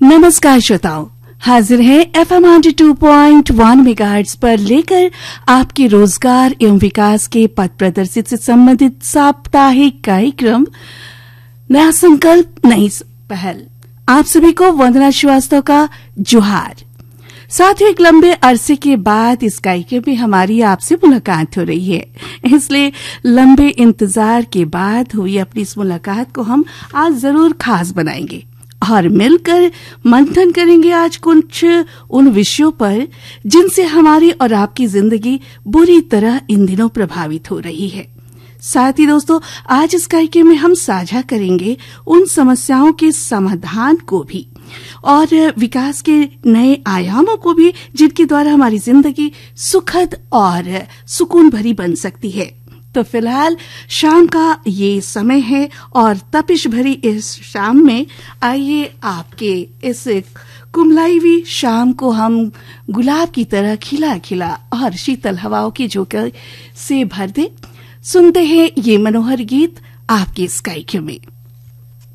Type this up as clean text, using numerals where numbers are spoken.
नमस्कार श्रोताओं, हाजिर है FM 102.1 मेगाहर्ट्ज पर लेकर आपके रोजगार एवं विकास के पथ प्रदर्शित से संबंधित साप्ताहिक कार्यक्रम नया संकल्प नई पहल। आप सभी को वंदना श्रीवास्तव का जोहार। साथियों, एक लंबे अरसे के बाद इस कार्यक्रम में हमारी आपसे मुलाकात हो रही है, इसलिए लंबे इंतजार के बाद हुई अपनी इस मुलाकात को हम आज जरूर खास बनाएंगे और मिलकर मंथन करेंगे आज कुछ उन विषयों पर जिनसे हमारी और आपकी जिंदगी बुरी तरह इन दिनों प्रभावित हो रही है। साथ ही दोस्तों, आज इस कार्यक्रम में हम साझा करेंगे उन समस्याओं के समाधान को भी और विकास के नए आयामों को भी जिनके द्वारा हमारी जिंदगी सुखद और सुकून भरी बन सकती है। तो फिलहाल शाम का ये समय है और तपिश भरी इस शाम में आइए आपके इस कुमलाई हुई शाम को हम गुलाब की तरह खिला खिला और शीतल हवाओं की झोंके से भर दे। सुनते हैं ये मनोहर गीत आपके इस कार्यक्रम में।